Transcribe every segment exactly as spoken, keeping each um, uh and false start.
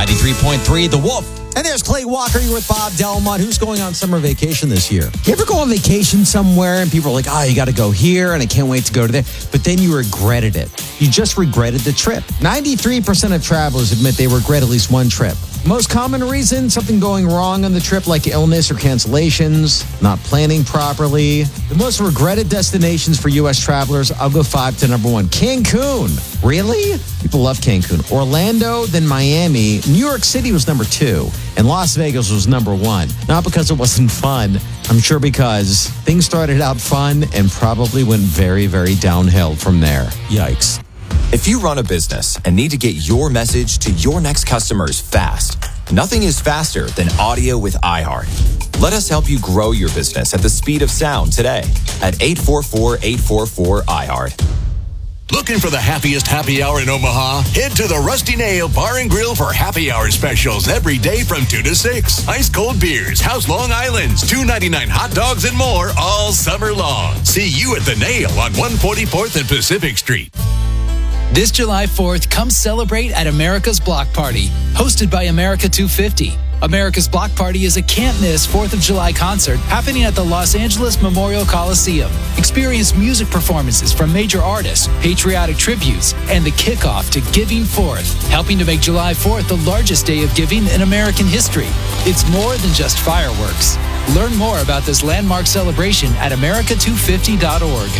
ninety-three point three, The Wolf. And there's Clay Walker. You're with Bob Delmont. Who's going on summer vacation this year? You ever go on vacation somewhere and people are like, oh, you got to go here and I can't wait to go to there. But then you regretted it. You just regretted the trip. ninety-three percent of travelers admit they regret at least one trip. Most common reason, something going wrong on the trip like illness or cancellations, not planning properly. The most regretted destinations for U S travelers, I'll go five to number one. Cancun. Really? People love Cancun. Orlando, then Miami. New York City was number two. And Las Vegas was number one. Not because it wasn't fun. I'm sure because things started out fun and probably went very, very downhill from there. Yikes. If you run a business and need to get your message to your next customers fast, nothing is faster than audio with iHeart. Let us help you grow your business at the speed of sound today at eight four four, eight four four, iHeart. Looking for the happiest happy hour in Omaha? Head to the Rusty Nail Bar and Grill for happy hour specials every day from two to six. Ice cold beers, House Long Islands, two ninety-nine hot dogs, and more all summer long. See you at the Nail on one forty-fourth and Pacific Street. This July fourth, come celebrate at America's Block Party, hosted by America two fifty. America's Block Party is a can't-miss fourth of July concert happening at the Los Angeles Memorial Coliseum. Experience music performances from major artists, patriotic tributes, and the kickoff to Giving Fourth, helping to make July fourth the largest day of giving in American history. It's more than just fireworks. Learn more about this landmark celebration at america two fifty dot org.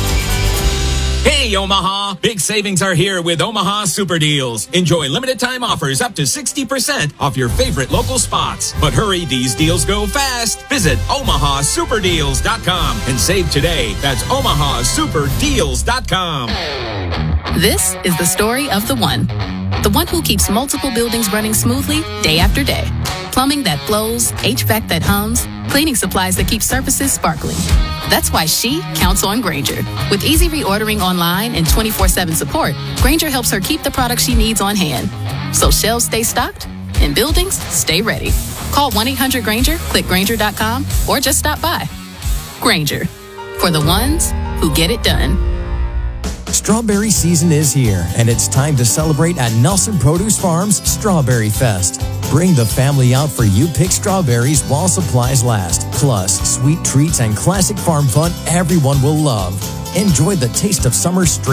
Hey, Omaha! Big savings are here with Omaha Super Deals. Enjoy limited time offers up to sixty percent off your favorite local spots. But hurry, these deals go fast. Visit omaha super deals dot com and save today. That's omaha super deals dot com. This is the story of the one. The one who keeps multiple buildings running smoothly day after day. Plumbing that flows, H V A C that hums, cleaning supplies that keep surfaces sparkling. That's why she counts on Grainger. With easy reordering online and twenty-four seven support, Grainger helps her keep the products she needs on hand. So shelves stay stocked and buildings stay ready. Call one eight hundred Grainger, click Grainger dot com, or just stop by. Grainger, for the ones who get it done. Strawberry season is here, and it's time to celebrate at Nelson Produce Farms Strawberry Fest. Bring the family out for You Pick Strawberries while supplies last. Plus, sweet treats and classic farm fun everyone will love. Enjoy the taste of summer straight